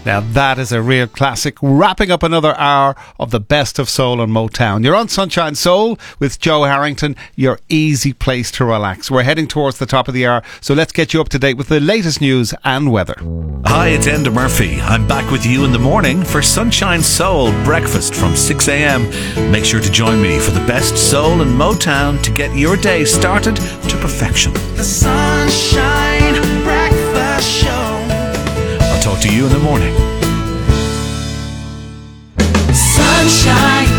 Now that is a real classic, wrapping up another hour of the best of soul and Motown. You're on Sunshine Soul with Joe Harrington, your easy place to relax. We're heading towards the top of the hour, so let's get you up to date with the latest news and weather. Hi, it's Enda Murphy. I'm back with you in the morning for Sunshine Soul breakfast from 6 a.m. Make sure to join me for the best soul and Motown to get your day started to perfection. The Sunshine Breakfast Show. I'll talk to you in the morning. Sunshine.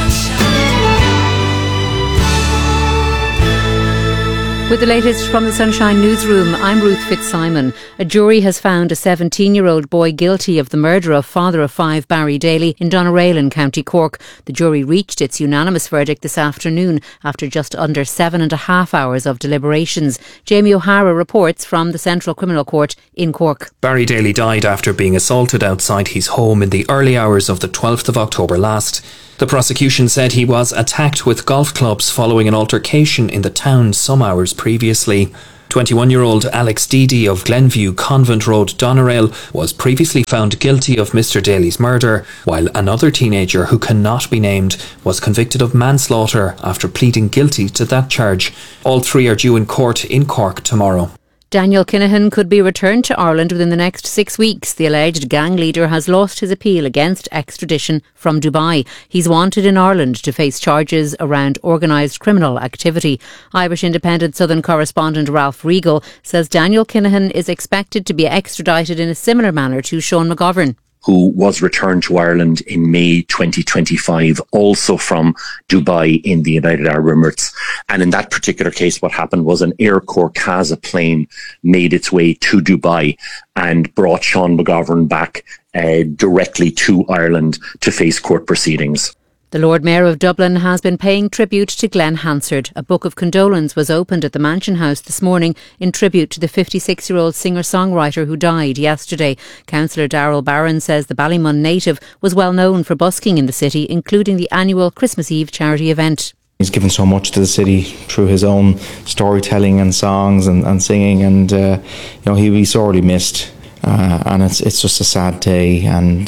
With the latest from the Sunshine Newsroom, I'm Ruth Fitzsimon. A jury has found a 17-year-old boy guilty of the murder of father of five Barry Daly in Donaghrail in County Cork. The jury reached its unanimous verdict this afternoon after just under 7.5 hours of deliberations. Jamie O'Hara reports from the Central Criminal Court in Cork. Barry Daly died after being assaulted outside his home in the early hours of the 12th of October last. The prosecution said he was attacked with golf clubs following an altercation in the town some hours previously. 21-year-old Alex Deedy of Glenview Convent Road, Donaghrail, was previously found guilty of Mr Daly's murder, while another teenager who cannot be named was convicted of manslaughter after pleading guilty to that charge. All three are due in court in Cork tomorrow. Daniel Kinahan could be returned to Ireland within the next 6 weeks. The alleged gang leader has lost his appeal against extradition from Dubai. He's wanted in Ireland to face charges around organised criminal activity. Irish Independent Southern correspondent Ralph Regal says Daniel Kinahan is expected to be extradited in a similar manner to Sean McGovern, who was returned to Ireland in May 2025, also from Dubai in the United Arab Emirates. And in that particular case, what happened was an Air Corsica plane made its way to Dubai and brought Sean McGovern back directly to Ireland to face court proceedings. The Lord Mayor of Dublin has been paying tribute to Glenn Hansard. A book of condolence was opened at the Mansion House this morning in tribute to the 56-year-old singer-songwriter who died yesterday. Councillor Darrell Barron says the Ballymun native was well known for busking in the city, including the annual Christmas Eve charity event. He's given so much to the city through his own storytelling and songs and singing, and he'll be sorely missed. And it's just a sad day, and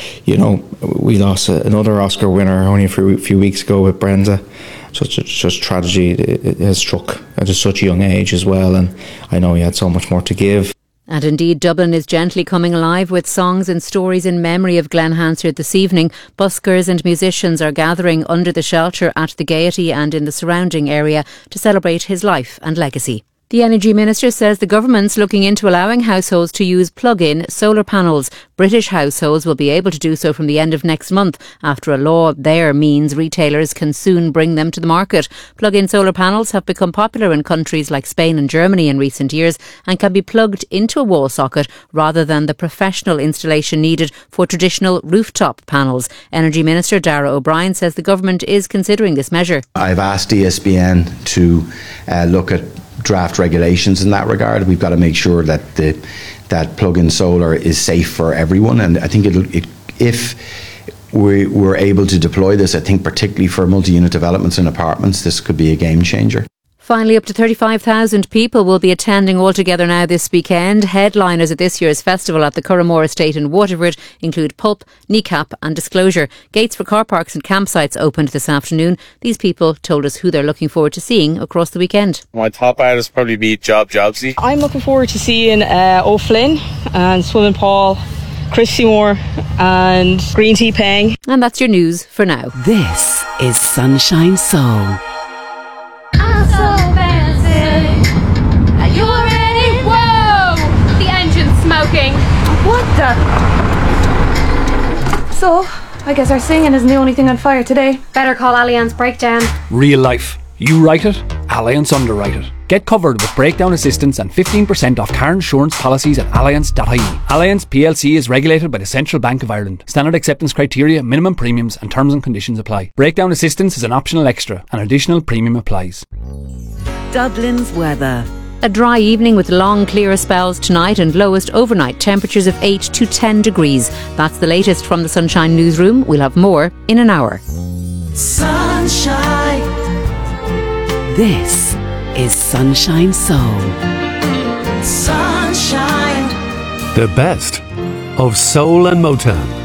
we lost another Oscar winner only a few weeks ago with Brenda. Just tragedy. It has struck at such a young age as well, and I know he had so much more to give. And indeed, Dublin is gently coming alive with songs and stories in memory of Glenn Hansard this evening. Buskers and musicians are gathering under the shelter at the Gaiety and in the surrounding area to celebrate his life and legacy. The Energy Minister says the government's looking into allowing households to use plug-in solar panels. British households will be able to do so from the end of next month after a law there means retailers can soon bring them to the market. Plug-in solar panels have become popular in countries like Spain and Germany in recent years and can be plugged into a wall socket rather than the professional installation needed for traditional rooftop panels. Energy Minister Darragh O'Brien says the government is considering this measure. I've asked ESBN to look at draft regulations in that regard. We've got to make sure that that plug-in solar is safe for everyone, and I think if we were able to deploy this, I think particularly for multi-unit developments and apartments, this could be a game changer. Finally, up to 35,000 people will be attending altogether now this weekend. Headliners at this year's festival at the Curramore Estate in Waterford include Pulp, Kneecap and Disclosure. Gates for car parks and campsites opened this afternoon. These people told us who they're looking forward to seeing across the weekend. My top artists probably be Jobsy. I'm looking forward to seeing O'Flynn and Swimming Paul, Chris Seymour and Green Tea Peng. And that's your news for now. This is Sunshine Soul. I'm so fancy. Are you ready? Whoa! The engine's smoking. What the? So, I guess our singing isn't the only thing on fire today. Better call Allianz Breakdown. Real life. You write it, Allianz underwrite it. Get covered with breakdown assistance and 15% off car insurance policies at allianz.ie. Allianz PLC is regulated by the Central Bank of Ireland. Standard acceptance criteria, minimum premiums and terms and conditions apply. Breakdown assistance is an optional extra. An additional premium applies. Dublin's weather. A dry evening with long clear spells tonight and lowest overnight temperatures of 8 to 10 degrees. That's the latest from the Sunshine Newsroom. We'll have more in an hour. Sunshine. This is Sunshine Soul. Sunshine. The best of soul and Motown.